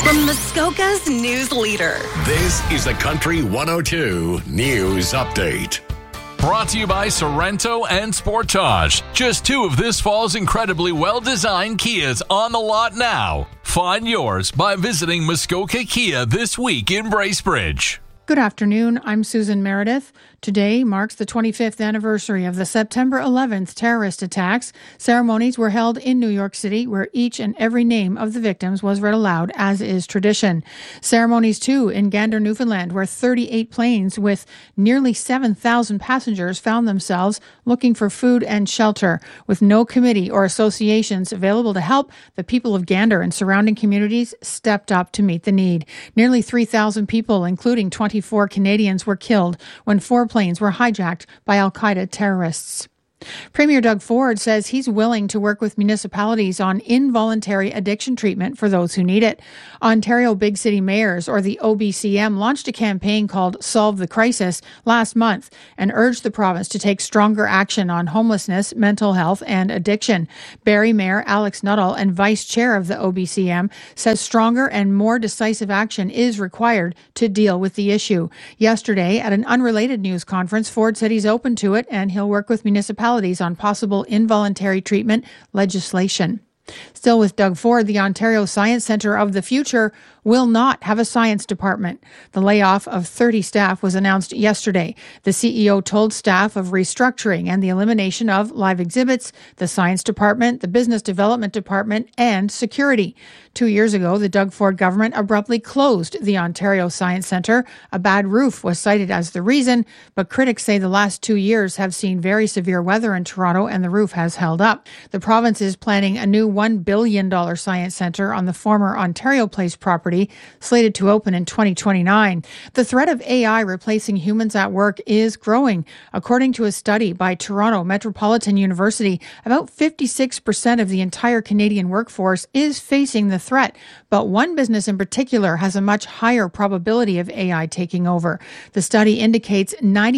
From Muskoka's news leader. This is the Country 102 News Update. Brought to you by Sorrento and Sportage. Just two of this fall's incredibly well-designed Kias on the lot now. Find yours by visiting Muskoka Kia this week in Bracebridge. Good afternoon. I'm Susan Meredith. Today marks the 25th anniversary of the September 11th terrorist attacks. Ceremonies were held in New York City, where each and every name of the victims was read aloud, as is tradition. Ceremonies, too, in Gander, Newfoundland, where 38 planes with nearly 7,000 passengers found themselves looking for food and shelter. With no committee or associations available to help, the people of Gander and surrounding communities stepped up to meet the need. Nearly 3,000 people, including 24 Canadians, were killed when 4 planes were hijacked by Al-Qaeda terrorists. Premier Doug Ford says he's willing to work with municipalities on involuntary addiction treatment for those who need it. Ontario Big City Mayors, or the OBCM, launched a campaign called Solve the Crisis last month and urged the province to take stronger action on homelessness, mental health, and addiction. Barrie Mayor Alex Nuttall and Vice Chair of the OBCM says stronger and more decisive action is required to deal with the issue. Yesterday, at an unrelated news conference, Ford said he's open to it and he'll work with municipalities on possible involuntary treatment legislation. Still with Doug Ford, the Ontario Science Centre of the Future will not have a science department. The layoff of 30 staff was announced yesterday. The CEO told staff of restructuring and the elimination of live exhibits, the science department, the business development department, and security. 2 years ago, the Doug Ford government abruptly closed the Ontario Science Centre. A bad roof was cited as the reason, but critics say the last 2 years have seen very severe weather in Toronto and the roof has held up. The province is planning a new $1 billion science centre on the former Ontario Place property, slated to open in 2029. The threat of AI replacing humans at work is growing. According to a study by Toronto Metropolitan University, about 56% of the entire Canadian workforce is facing the threat, but one business in particular has a much higher probability of AI taking over. The study indicates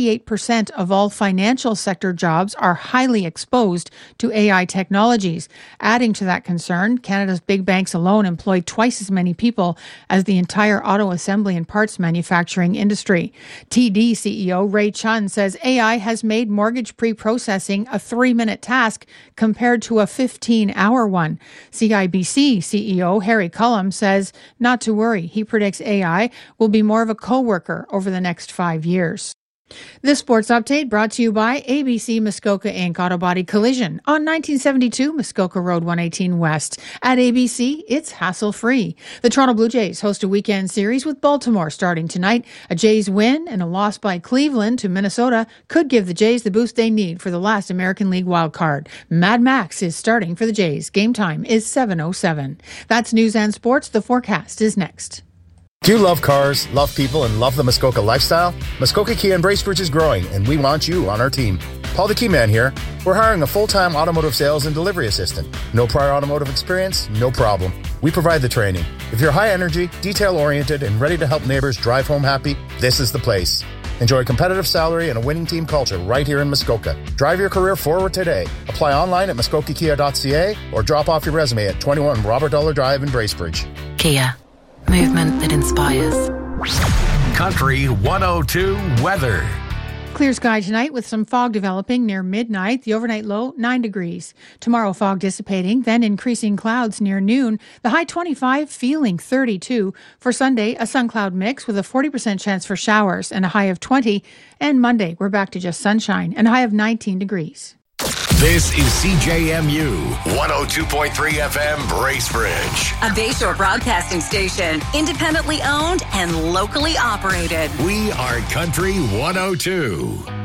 98% of all financial sector jobs are highly exposed to AI technologies. Adding to that concern, Canada's big banks alone employ twice as many people as the entire auto assembly and parts manufacturing industry. TD CEO Ray Chun says AI has made mortgage pre-processing a 3-minute task compared to a 15-hour one. CIBC CEO Harry Cullum says not to worry. He predicts AI will be more of a co-worker over the next 5 years. This sports update brought to you by ABC Muskoka Inc. Auto Body Collision on 1972 Muskoka Road 118 West. At ABC, it's hassle-free. The Toronto Blue Jays host a weekend series with Baltimore starting tonight. A Jays win and a loss by Cleveland to Minnesota could give the Jays the boost they need for the last American League wild card. Mad Max is starting for the Jays. Game time is 7:07. That's news and sports. The forecast is next. Do you love cars, love people, and love the Muskoka lifestyle? Muskoka Kia in Bracebridge is growing, and we want you on our team. Paul the Key Man here. We're hiring a full-time automotive sales and delivery assistant. No prior automotive experience? No problem. We provide the training. If you're high energy, detail-oriented, and ready to help neighbors drive home happy, this is the place. Enjoy a competitive salary and a winning team culture right here in Muskoka. Drive your career forward today. Apply online at muskokakia.ca or drop off your resume at 21 Robert Dollar Drive in Bracebridge. Kia. Movement that inspires. Country 102 weather. Clear sky tonight with some fog developing near midnight. The overnight low, 9 degrees. Tomorrow, fog dissipating, then increasing clouds near noon. The high 25, feeling 32. For Sunday, a sun cloud mix with a 40% chance for showers and a high of 20. And Monday, we're back to just sunshine and a high of 19 degrees. This is CJMU 102.3 FM Bracebridge. A Bayshore broadcasting station, independently owned and locally operated. We are Country 102.